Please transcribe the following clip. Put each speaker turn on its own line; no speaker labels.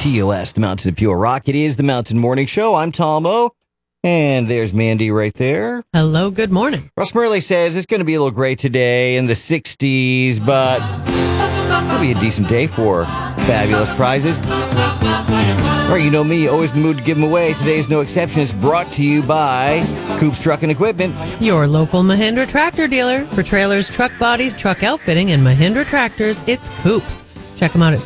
TOS, the Mountain of Pure Rock. It is the Mountain Morning Show. I'm Tom O. And there's Mandy right there.
Hello, good morning.
Russ Murley says it's going to be a little gray today in the 60s, but it'll be a decent day for fabulous prizes. All right, you know me, always in the mood to give them away. Today's no exception. It's brought to you by Coops Truck and Equipment.
Your local Mahindra tractor dealer. For trailers, truck bodies, truck outfitting, and Mahindra tractors, it's Coops. Check them out at